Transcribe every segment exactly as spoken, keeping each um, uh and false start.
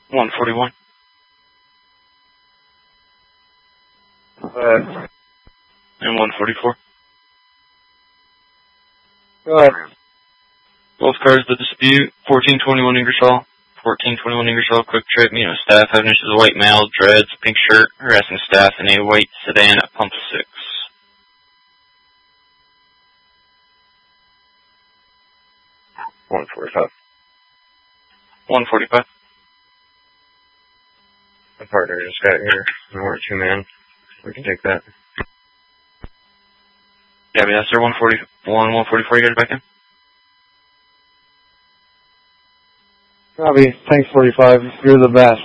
one forty-one. Uh, And one forty-four. go ahead. Both cars, the dispute, fourteen twenty-one Ingersoll. fourteen twenty-one Ingersoll, quick trip, meeting with staff, having issues with a white male, dreads, pink shirt, harassing staff in a white sedan at pump six. one forty-five. one forty-five. My partner just got here. We're two man. We can take that. Yeah, but yes, sir, one forty-one, one forty-four, you guys back in? Robbie, thanks forty-five. You're the best.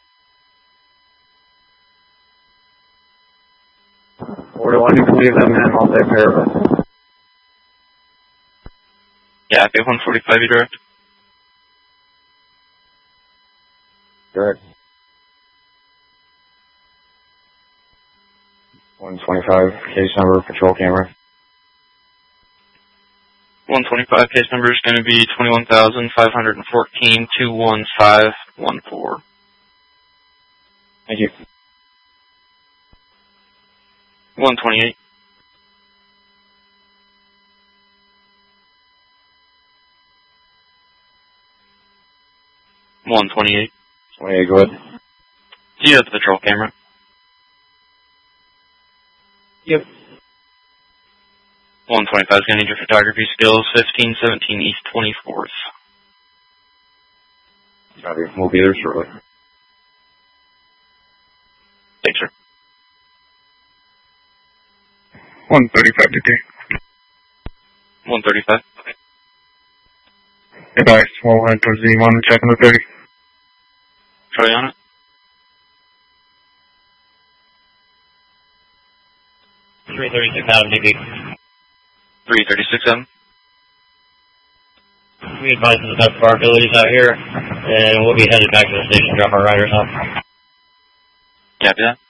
forty-one, you can leave that man. I'll take care of it. Yeah, okay, one forty-five, you direct. Direct. one twenty-five, case number, patrol camera. one twenty-five, case number is going to be twenty-one thousand five hundred fourteen, two one five one four. Thank you. one twenty-eight. one twenty-eight. twenty-eight, go ahead. Do you have the patrol camera? Yep. one twenty-five is going to need your photography skills, fifteen seventeen East twenty-fourth. Robbie, we'll be there shortly. Thanks, sir. one thirty-five today. one thirty-five. Advice, we'll head towards the one, check on the thirty. Charlie on it? three thirty-six Adam, D P. three thirty-six Adam. We advise to the best of our abilities out here, and we'll be headed back to the station to drop our riders off. Copy that.